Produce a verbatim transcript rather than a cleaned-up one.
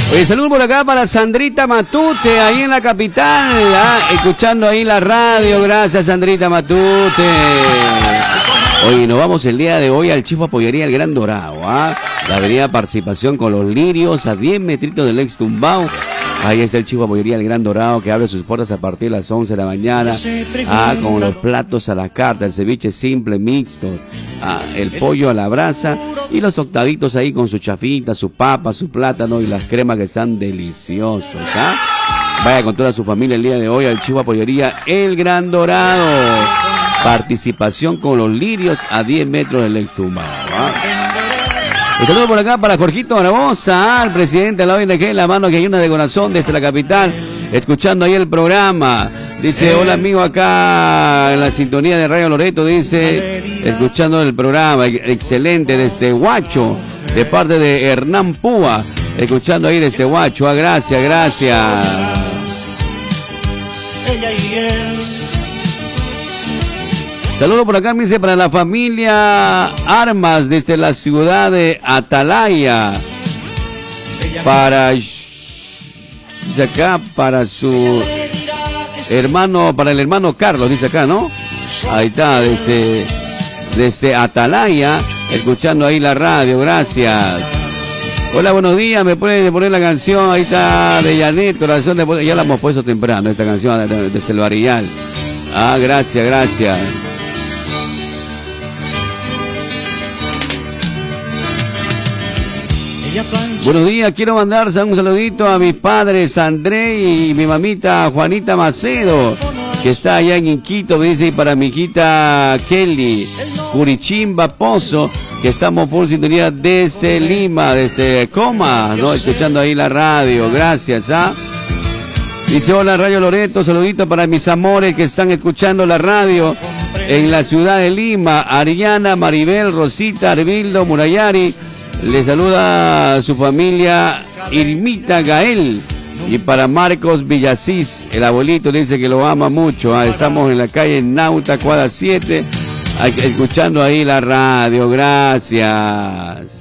Oye, saludos por acá para Sandrita Matute, ahí en la capital, ¿ah? Escuchando ahí la radio. Gracias, Sandrita Matute. Oye, nos vamos el día de hoy al Chivo Pollería El Gran Dorado, ¿ah? La avenida Participación con los lirios a diez metritos del ex Tumbao. Ahí está el Chivo Pollería El Gran Dorado, que abre sus puertas a partir de las once de la mañana, ah, con los platos a la carta, el ceviche simple, mixto, ah, el pollo a la brasa y los octavitos ahí con su chafita, su papa, su plátano y las cremas que están deliciosos, ¿ah? Vaya con toda su familia el día de hoy al Chivo Pollería El Gran Dorado. Participación con los lirios a diez metros del ex Tumbao, ¿ah? Un saludo por acá para Jorgito Barbosa, el presidente de la O N G, la mano que hay una de corazón desde la capital, escuchando ahí el programa. Dice, hola amigo, acá en la sintonía de Radio Loreto, dice, escuchando el programa, excelente, desde Huacho, de parte de Hernán Púa, escuchando ahí desde Huacho, ah, gracias, gracias. Ella y él. Saludo por acá, me dice, para la familia Armas desde la ciudad de Atalaya. Para dice acá, para su hermano, para el hermano Carlos, dice acá, ¿no? Ahí está, desde, desde Atalaya, escuchando ahí la radio, gracias. Hola, buenos días, me pueden poner la canción, ahí está, de Janet, Corazón de... Ya la hemos puesto temprano, esta canción, desde el Barillal. Ah, gracias, gracias. Buenos días, quiero mandar un saludito a mis padres André y mi mamita Juanita Macedo, que está allá en Inquito, me dice, y para mi hijita Kelly Curichimba Pozo, que estamos full sintonía desde Lima, desde Coma, ¿no? Escuchando ahí la radio, gracias, ¿ah? Dice, hola Radio Loreto, saludito para mis amores que están escuchando la radio en la ciudad de Lima, Ariana, Maribel, Rosita, Arbildo, Murayari. Le saluda a su familia Irmita Gael. Y para Marcos Villasís, el abuelito, le dice que lo ama mucho. Ah, estamos en la calle Nauta, cuadra siete, escuchando ahí la radio. Gracias.